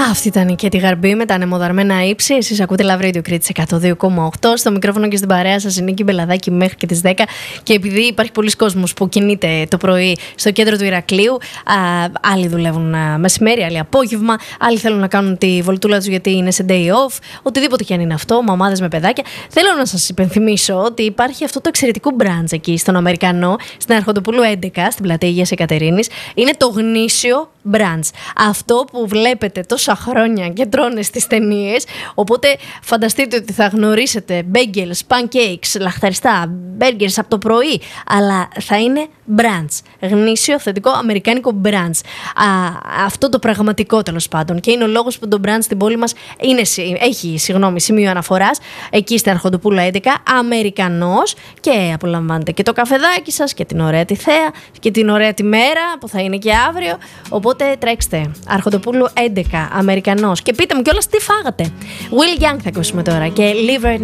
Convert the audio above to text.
Αυτή ήταν και τη Γαρμπή με τα ανεμοδαρμένα ύψη. Εσείς ακούτε Love Radio Κρήτης 102,8. Στο μικρόφωνο και στην παρέα σας η Νίκη Μπελαδάκη μέχρι και τις 10. Και επειδή υπάρχει πολλοί κόσμος που κινείται το πρωί στο κέντρο του Ηρακλείου, άλλοι δουλεύουν μεσημέρι, άλλοι απόγευμα, άλλοι θέλουν να κάνουν τη βολτούλα τους γιατί είναι σε day off, οτιδήποτε και αν είναι αυτό, μαμάδες με παιδάκια. Θέλω να σας υπενθυμίσω ότι υπάρχει αυτό το εξαιρετικό μπραντς εκεί στον Αμερικανό, στην Αρχοντοπούλου 11, στην πλατεία Αγίας Εκατερίνης. Είναι το γνήσιο μπραντς. Αυτό που βλέπετε τόσα χρόνια και τρώνε στις ταινίες. Οπότε φανταστείτε ότι θα γνωρίσετε μπέγγελς, pancakes, λαχταριστά, μπέργκερς από το πρωί, αλλά θα είναι μπραντς. Γνήσιο, αυθεντικό, αμερικάνικο μπραντς. Αυτό το πραγματικό τέλος πάντων. Και είναι ο λόγος που το μπραντς στην πόλη μας έχει σημείο αναφοράς. Εκεί στην Αρχοντοπούλου 11, Αμερικανός, και απολαμβάνετε και το καφεδάκι σας και την ωραία τη θέα και την ωραία τη μέρα που θα είναι και αύριο. Οπότε τρέξτε. Αρχοντοπούλου 11, Αμερικανός. Και πείτε μου κιόλας τι φάγατε. Will Young θα ακούσουμε τώρα και Live